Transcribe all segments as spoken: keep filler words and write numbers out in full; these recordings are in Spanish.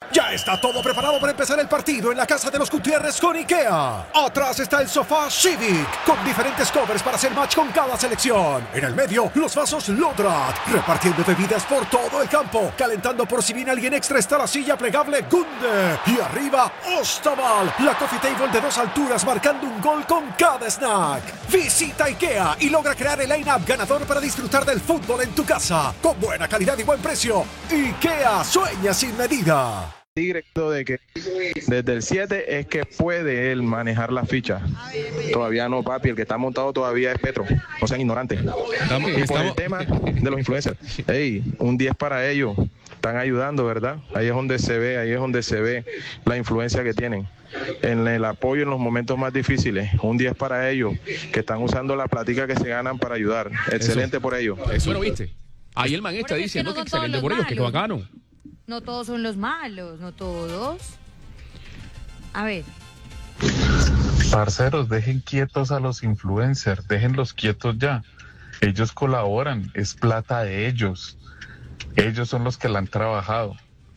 Ya está todo preparado para empezar el partido en la casa de los Gutiérrez con IKEA. Atrás está el sofá Civic, con diferentes covers para hacer match con cada selección. En el medio, los vasos Lodrat, repartiendo bebidas por todo el campo. Calentando por si viene alguien extra está la silla plegable Gunde. Y arriba, Ostaval, la coffee table de dos alturas marcando un gol con cada snack. Visita IKEA y logra crear el line-up ganador para disfrutar del fútbol en tu casa. Con buena calidad y buen precio. IKEA, sueña sin medida. Directo de que desde el siete es que puede él manejar la ficha. Todavía no, papi, el que está montado todavía es Petro. No sean ignorantes. Estamos, y por estamos... el tema de los influencers. Ey, un diez para ellos. Están ayudando, ¿verdad? Ahí es donde se ve, ahí es donde se ve la influencia que tienen. En el apoyo en los momentos más difíciles. Un diez para ellos, que están usando la platica que se ganan para ayudar. Excelente Eso. por ellos. Eso lo viste. Ahí el man está diciendo que, no que excelente por ellos, que bacano. No todos son los malos, no todos. A ver. Parceros, dejen quietos a los influencers, déjenlos quietos ya. Ellos colaboran, es plata de ellos. Ellos son los que la han trabajado.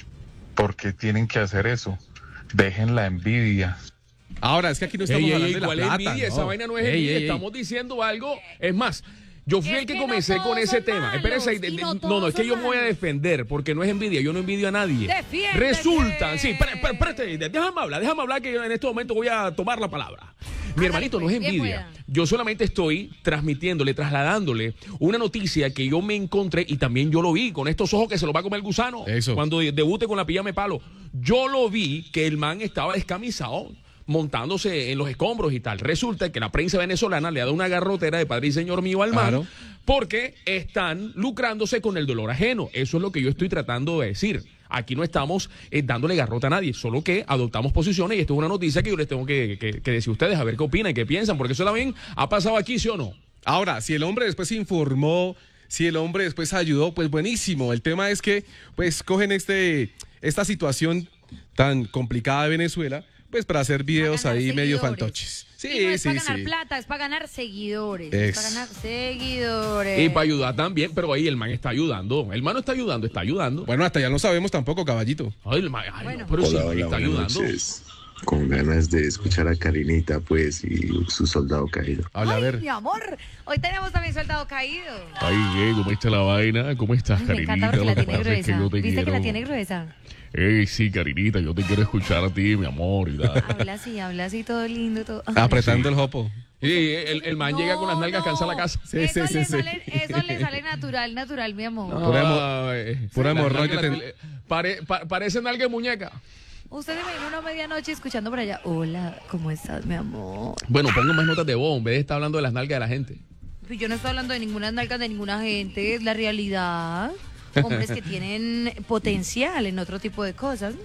¿Por qué tienen que hacer eso? Dejen la envidia. Ahora, es que aquí no estamos ey, hablando ey, de la plata. Envidia? No. Esa vaina no es ey, envidia, ey, estamos ey. diciendo algo. Es más, yo fui es el que, que comencé no con ese tema. malos, Espérense, de, no, no, no, es que yo me voy a defender porque no es envidia, yo no envidio a nadie. Defiéndete. Resulta, sí, espérate, espérate, déjame hablar, déjame hablar que yo en este momento voy a tomar la palabra. Mi hermanito, no es envidia. Yo solamente estoy transmitiéndole, trasladándole una noticia que yo me encontré y también yo lo vi con estos ojos que se lo va a comer el gusano. Eso. Cuando debute con la pijama de palo. Yo lo vi que el man estaba descamisado, montándose en los escombros y tal. Resulta que la prensa venezolana le ha dado una garrotera de padre y señor mío al man, claro, porque están lucrándose con el dolor ajeno. Eso es lo que yo estoy tratando de decir. Aquí no estamos eh, dándole garrota a nadie, solo que adoptamos posiciones y esto es una noticia que yo les tengo que, que, que decir a ustedes a ver qué opinan, qué piensan, porque eso también ha pasado aquí, ¿sí o no? Ahora, si el hombre después se informó, si el hombre después ayudó, pues buenísimo. El tema es que pues cogen este esta situación tan complicada de Venezuela, pues para hacer videos ahí seguidores, medio fantoches. Sí, y no es sí, para ganar sí. plata, es para ganar seguidores. Es. Es para ganar seguidores. Y para ayudar también, pero ahí el man está ayudando. El man no está ayudando, está ayudando. Bueno, hasta ya no sabemos tampoco, caballito. Ay, el man, ay, bueno. no, pero hola, sí, hola, está buenas ayudando. Noches. Con ganas de escuchar a Karinita, pues, y su soldado caído. Habla, Ay, a ver. mi amor, hoy tenemos también soldado caído. Ay, ¿qué? ¿Cómo está la vaina? ¿Cómo estás, Ay, me Karinita? encanta porque la Lo que tiene pasa es que gruesa. yo te ¿Viste quiero... que la tiene gruesa? Ey, sí, Karinita, yo te quiero escuchar a ti, mi amor. Y tal. Habla así, habla así, todo lindo, todo. Apretando sí. el jopo. Sí, el, el man no, llega con las nalgas no. cansadas a la casa. Sí, eso, sí, le sí, sale, sí. eso le sale natural, natural, mi amor. No. Pura hemo- Ay, pura sí, hemorroide la- te- la- pare, pa- parece nalga de muñeca. Usted se me vino una medianoche escuchando por allá. Hola, ¿cómo estás, mi amor? Bueno, ponga más notas de voz en vez de estar hablando de las nalgas de la gente. Pues yo no estoy hablando de ninguna nalga de ninguna gente, es la realidad. Hombres que tienen potencial en otro tipo de cosas.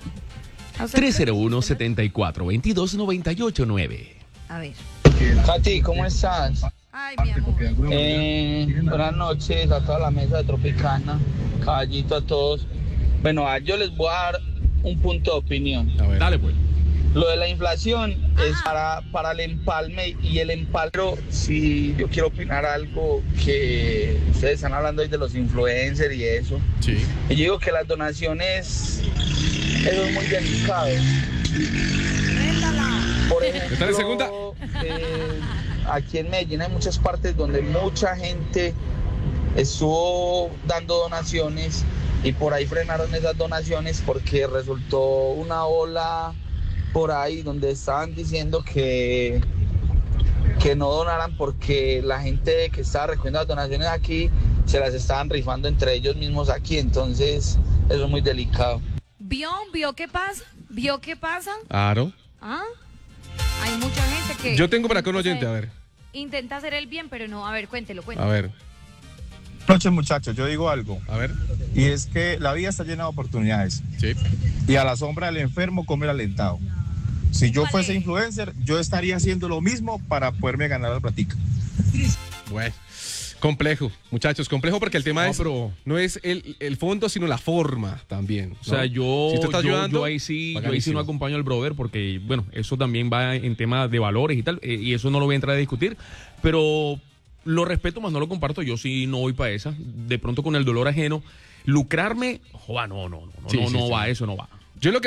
tres cero uno, setenta y cuatro, veintidós, noventa y ocho, nueve. A ver. Katy, ¿cómo estás? Ay, mi amor. Eh, buenas noches a toda la mesa de Tropicana, caballito a todos. Bueno, a- yo les voy a dar un punto de opinión. A ver. Dale, pues. Lo de la inflación es para, para el empalme y el empalme. Pero si yo quiero opinar algo que ustedes están hablando hoy de los influencers y eso. Sí. Y yo digo que las donaciones, eso es muy delicado. Por ejemplo, ¿Está en segunda? eh, aquí en Medellín hay muchas partes donde mucha gente estuvo dando donaciones y por ahí frenaron esas donaciones porque resultó una ola por ahí donde estaban diciendo que, que no donaran porque la gente que estaba recogiendo las donaciones aquí se las estaban rifando entre ellos mismos aquí, entonces eso es muy delicado. ¿Vio? ¿Vio qué pasa? ¿Vio qué pasa? Claro. ¿Ah? Hay mucha gente que... Yo tengo por acá un oyente, a ver. Intenta hacer el bien, pero no. A ver, cuéntelo, cuéntelo. A ver, Buenas noches, muchachos. Yo digo algo. a ver. Y es que la vida está llena de oportunidades. Sí. Y a la sombra del enfermo come el alentado. Si yo fuese influencer, yo estaría haciendo lo mismo para poderme ganar la platica. Bueno, complejo, muchachos, complejo porque el tema No, es pero- no es el, el fondo, sino la forma también. O sea, ¿no? yo, Si usted está yo, ayudando, yo ahí sí, yo ahí sí bacanísimo. no acompaño al brother porque, bueno, eso también va en temas de valores y tal, eh, y eso no lo voy a entrar a discutir, pero lo respeto, más no lo comparto, yo sí no voy para esa, de pronto con el dolor ajeno, lucrarme, joa, no, no, no, no, Sí, no, sí, no sí. va, eso no va. Yo lo que